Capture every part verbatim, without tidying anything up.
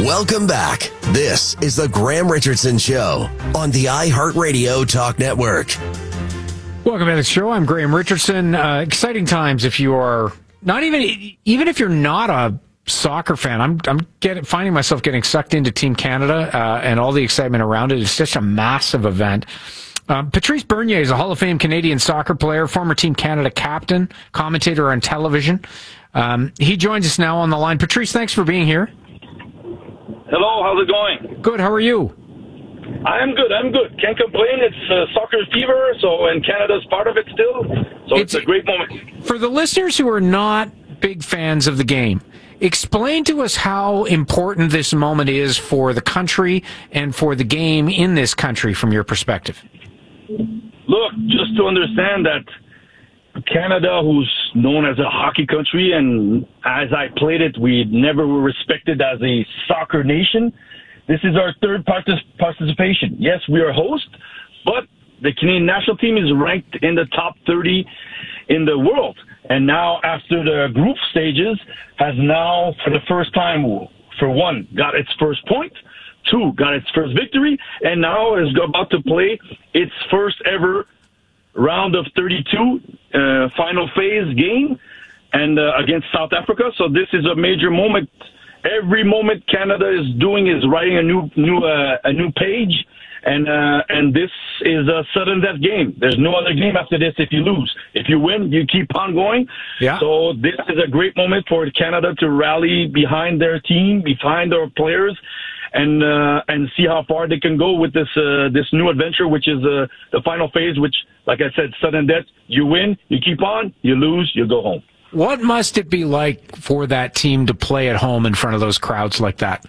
Welcome back. This is the Graham Richardson Show on the iHeartRadio Talk Network. Welcome to the show. I'm Graham Richardson. Uh, exciting times if you are not even, even if you're not a soccer fan. I'm I'm getting finding myself getting sucked into Team Canada uh, and all the excitement around it. It's such a massive event. Um, Patrice Bernier is a Hall of Fame Canadian soccer player, former Team Canada captain, commentator on television. Um, he joins us now on the line. Patrice, thanks for being here. Hello, how's it going? Good, how are you? I'm good, I'm good. Can't complain. It's uh, soccer fever, so and Canada's part of it still. So it's, it's a great moment. For the listeners who are not big fans of the game, explain to us how important this moment is for the country and for the game in this country from your perspective. Look, just to understand that Canada, who's known as a hockey country, and as I played it, we never were respected as a soccer nation. This is our third partic- participation. Yes, we are host, but the Canadian national team is ranked in the top thirty in the world. And now, after the group stages, has now, for the first time, for one, got its first point, two, got its first victory, and now is about to play its first ever round of thirty-two uh, final phase game and uh, against South Africa. So this is a major moment. Every moment Canada is doing is writing a new new uh, a new page, and uh, and this is a sudden death game. There's no other game after this if you lose. If you win, you keep on going. Yeah. So this is a great moment for Canada to rally behind their team, behind their players, and uh, and see how far they can go with this uh, this new adventure, which is uh, the final phase. Which, like I said, sudden death. You win, you keep on. You lose, you go home. What must it be like for that team to play at home in front of those crowds like that?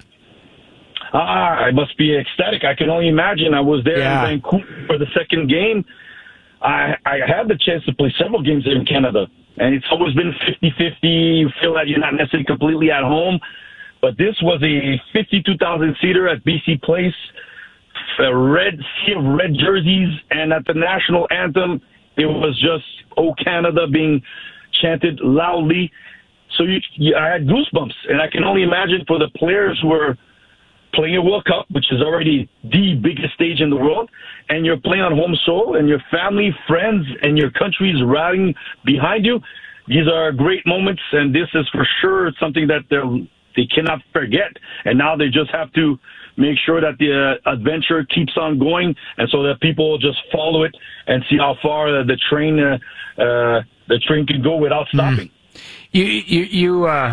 Ah, I must be ecstatic. I can only imagine. I was there yeah. in Vancouver for the second game. I, I had the chance to play several games there in Canada, and it's always been fifty-fifty. You feel that you're not necessarily completely at home, but this was a fifty-two thousand seater at B C Place, a red sea of red jerseys, and at the national anthem, it was just "Oh Canada" being chanted loudly. So you, you, I had goosebumps, and I can only imagine for the players who are playing a World Cup, which is already the biggest stage in the world, and you're playing on home soil, and your family, friends, and your country is rallying behind you. These are great moments, and this is for sure something that they're, they cannot forget. And now they just have to make sure that the uh, adventure keeps on going, and so that people just follow it and see how far uh, the train uh, uh, the train can go without stopping. Mm. You, you, you. Uh,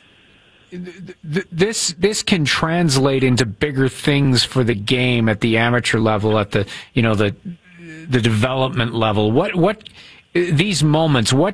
th- this this can translate into bigger things for the game at the amateur level, at the you know the the development level. What what these moments? What